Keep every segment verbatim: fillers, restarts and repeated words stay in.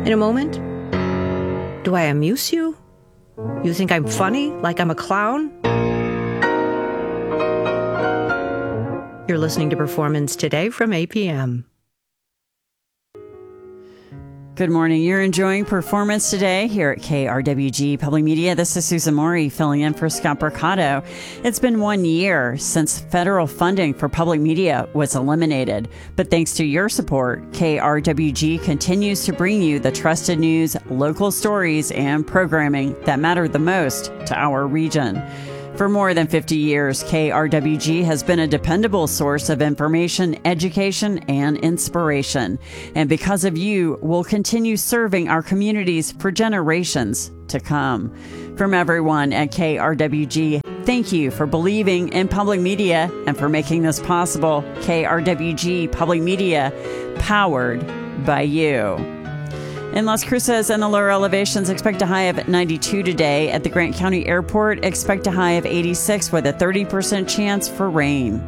In a moment, do I amuse you? You think I'm funny, like I'm a clown? You're listening to Performance Today from A P M. Good morning. You're enjoying Performance Today here at K R W G Public Media. This is Susan Mori filling in for Scott Mercado. It's been one year since federal funding for public media was eliminated. But thanks to your support, K R W G continues to bring you the trusted news, local stories, and programming that matter the most to our region. For more than fifty years, K R W G has been a dependable source of information, education, and inspiration. And because of you, we'll continue serving our communities for generations to come. From everyone at K R W G, thank you for believing in public media and for making this possible. K R W G Public Media, powered by you. In Las Cruces and the lower elevations, expect a high of ninety-two today. At the Grant County Airport, expect a high of eighty-six with a thirty percent chance for rain.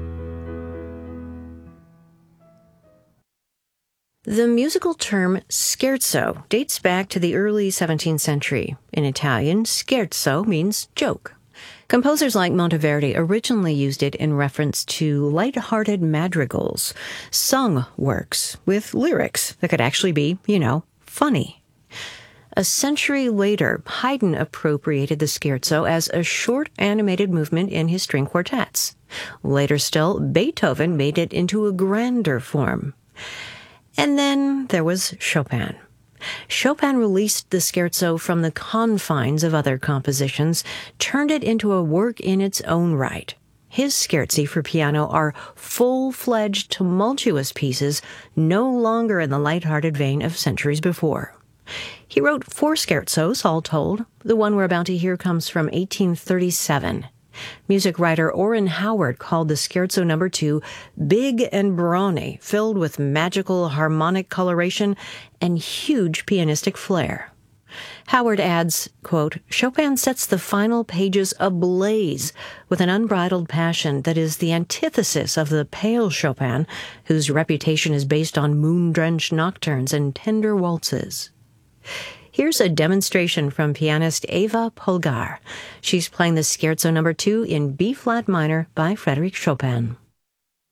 The musical term scherzo dates back to the early seventeenth century. In Italian, scherzo means joke. Composers like Monteverdi originally used it in reference to light-hearted madrigals, sung works with lyrics that could actually be, you know, funny. A century later, Haydn appropriated the scherzo as a short animated movement in his string quartets. Later still, Beethoven made it into a grander form. And then there was Chopin. Chopin released the scherzo from the confines of other compositions, turned it into a work in its own right. His scherzi for piano are full-fledged, tumultuous pieces, no longer in the light-hearted vein of centuries before. He wrote four scherzos, all told. The one we're about to hear comes from eighteen thirty-seven. Music writer Orrin Howard called the scherzo number two big and brawny, filled with magical harmonic coloration and huge pianistic flair. Howard adds, quote, Chopin sets the final pages ablaze with an unbridled passion that is the antithesis of the pale Chopin, whose reputation is based on moon-drenched nocturnes and tender waltzes. Here's a demonstration from pianist Eva Polgar. She's playing the scherzo number two in B-flat minor by Frédéric Chopin.